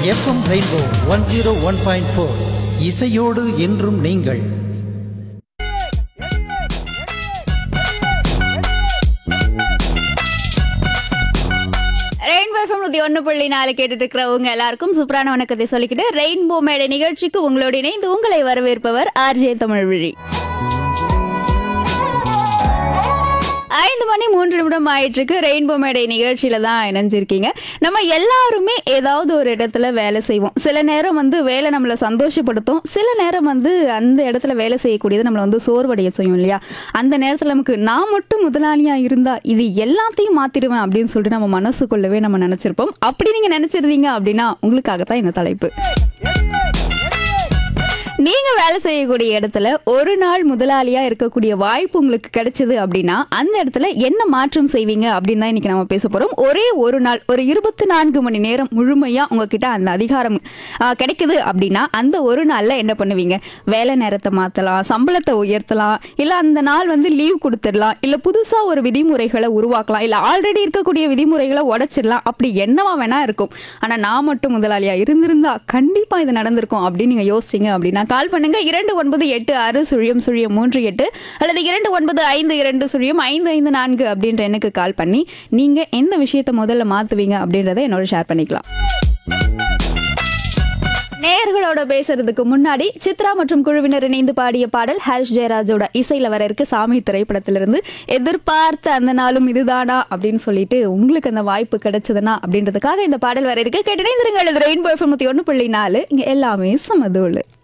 FM rainbow 101.4 இசையோடு என்றும் நீங்கள். ரெயின்போ எஃப்எம் 101.4 கேட்டுட்டு இருக்கிறவங்க எல்லாருக்கும் சூப்பரான வணக்கத்தை சொல்லிக்கிட்டு ரெயின்போ மேடை நிகழ்ச்சிக்கு உங்களோட இணைந்து உங்களை வரவேற்பவர் ஆர்ஜே தமிழ்விழி. 5:03 ஆயிட்டு இருக்கு. ரெயின்போ மேடை நிகழ்ச்சியில தான் இணைஞ்சிருக்கீங்க. நம்ம எல்லாருமே ஏதாவது ஒரு இடத்துல வேலை செய்வோம். சில நேரம் வேலை நம்மளை சந்தோஷப்படுத்தும், சில நேரம் அந்த இடத்துல வேலை செய்யக்கூடியது நம்மளை சோர்வடைய செய்யும் இல்லையா? அந்த நேரத்தில் நமக்கு நான் மட்டும் முதலாளியா இருந்தா இது எல்லாத்தையும் மாத்திடுவேன் அப்படின்னு சொல்லிட்டு நம்ம மனசுக்குள்ளவே நம்ம நினைச்சிருப்போம். அப்படி நீங்க நினைச்சிருந்தீங்க அப்படின்னா உங்களுக்காகத்தான் இந்த தலைப்பு. நீங்க வேலை செய்யக்கூடிய இடத்துல ஒரு நாள் முதலாளியா இருக்கக்கூடிய வாய்ப்பு உங்களுக்கு கிடைச்சது அப்படின்னா அந்த இடத்துல என்ன மாற்றம் செய்வீங்க அப்படின்னு தான் இன்னைக்கு நம்ம பேச போறோம். ஒரே ஒரு நாள், ஒரு 24 மணி நேரம் முழுமையா உங்ககிட்ட அந்த அதிகாரம் கிடைக்குது அப்படின்னா அந்த ஒரு நாள்ல என்ன பண்ணுவீங்க? வேலை நேரத்தை மாத்தலாம், சம்பளத்தை உயர்த்தலாம், இல்ல அந்த நாள் லீவ் கொடுத்துடலாம், இல்ல புதுசா ஒரு விதிமுறைகளை உருவாக்கலாம், இல்ல ஆல்ரெடி இருக்கக்கூடிய விதிமுறைகளை உடைச்சிடலாம். அப்படி என்னவா வேணா இருக்கும். ஆனா நான் மட்டும் முதலாளியா இருந்திருந்தா கண்டிப்பா இது நடந்திருக்கும் அப்படின்னு நீங்க யோசிச்சீங்க அப்படின்னா கால் பண்ணுங்க 29860038 அல்லது 2952055554 அப்படின்ற எண்ணுக்கு கால் பண்ணி நீங்க எந்த விஷயத்தை முதல்ல மாத்துவீங்க அப்படின்றத என்னோட ஷேர் பண்ணிக்கலாம். நேயர்களோட பேசுறதுக்கு முன்னாடி சித்ரா மற்றும் குழுவினர் இணைந்து பாடிய பாடல் ஹாரிஸ் ஜெயராஜோட இசையில வர இருக்கு. சாமி திரைப்படத்திலிருந்து எதிர்பார்த்த அந்த நாளும் இதுதானா அப்படின்னு சொல்லிட்டு உங்களுக்கு அந்த வாய்ப்பு கிடைச்சதுன்னா அப்படின்றதுக்காக இந்த பாடல் வர இருக்கு. கேட்டு ரெயின்போ எஃப்எம் 101.4 இங்க எல்லாமே சமதூளு.